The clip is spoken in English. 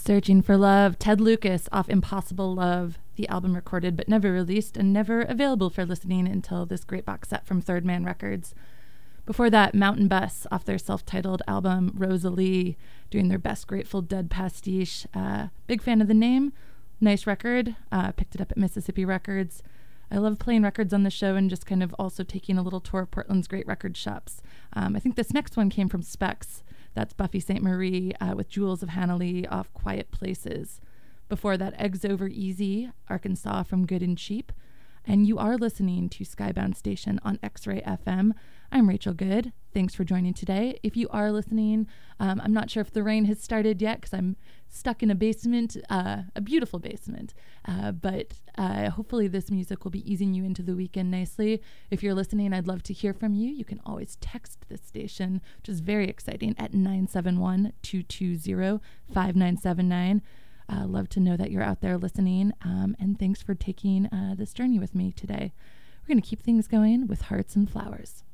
Searching for Love, Ted Lucas off Impossible Love, the album recorded but never released and never available for listening until this great box set from Third Man Records. Before that, Mountain Bus off their self-titled album Rosalie, doing their best Grateful Dead pastiche. Big fan of the name, nice record, picked it up at Mississippi Records. I love playing records on the show and just kind of also taking a little tour of Portland's great record shops. I think this next one came from Specs. That's Buffy St. Marie with Jewels of Hanley off Quiet Places. Before that, Eggs Over Easy, Arkansas from Good and Cheap. And you are listening to Skybound Station on X-Ray FM. I'm Rachel Good. Thanks for joining today. If you are listening, I'm not sure if the rain has started yet because I'm stuck in a basement, a beautiful basement. But hopefully this music will be easing you into the weekend nicely. If you're listening, I'd love to hear from you. You can always text this station, which is very exciting, at 971-220-5979. Love to know that you're out there listening. And thanks for taking this journey with me today. We're going to keep things going with Hearts and Flowers.